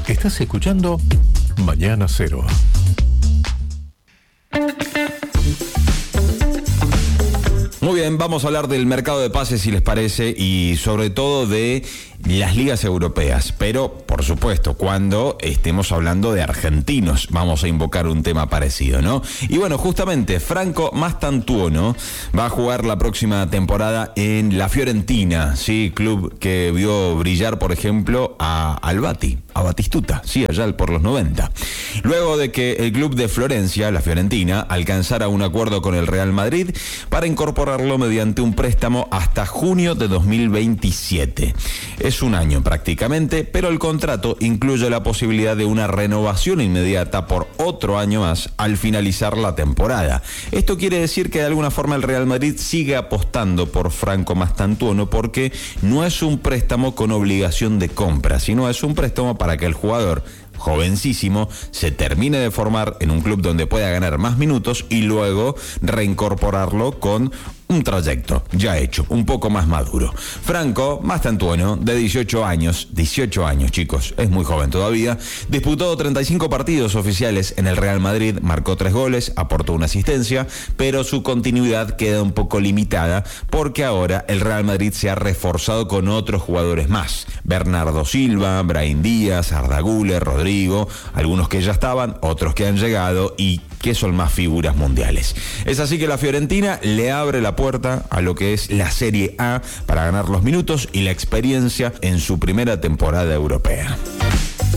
Estás escuchando Mañana Cero. Muy bien, vamos a hablar del mercado de pases, si les parece, y sobre todo de las ligas europeas. Pero, por supuesto, cuando estemos hablando de argentinos, vamos a invocar un tema parecido, ¿no? Y bueno, justamente, Franco Mastantuono va a jugar la próxima temporada en la Fiorentina, ¿sí? Club que vio brillar, por ejemplo, al Bati, a Batistuta, sí, allá por los 90. Luego de que el club de Florencia, la Fiorentina, alcanzara un acuerdo con el Real Madrid para incorporarlo mediante un préstamo hasta junio de 2027. Es un año prácticamente, pero el contrato incluye la posibilidad de una renovación inmediata por otro año más al finalizar la temporada. Esto quiere decir que de alguna forma el Real Madrid sigue apostando por Franco Mastantuono, porque no es un préstamo con obligación de compra, sino es un préstamo para que el jugador jovencísimo se termine de formar en un club donde pueda ganar más minutos y luego reincorporarlo con un trayecto ya hecho, un poco más maduro. Franco Mastantuono, de 18 años, chicos, es muy joven todavía, disputó 35 partidos oficiales en el Real Madrid, marcó 3 goles, aportó una asistencia, pero su continuidad queda un poco limitada porque ahora el Real Madrid se ha reforzado con otros jugadores más. Bernardo Silva, Brahim Díaz, Arda Güler, Rodrigo, algunos que ya estaban, otros que han llegado y que son más figuras mundiales. Es así que la Fiorentina le abre la puerta a lo que es la Serie A para ganar los minutos y la experiencia en su primera temporada europea.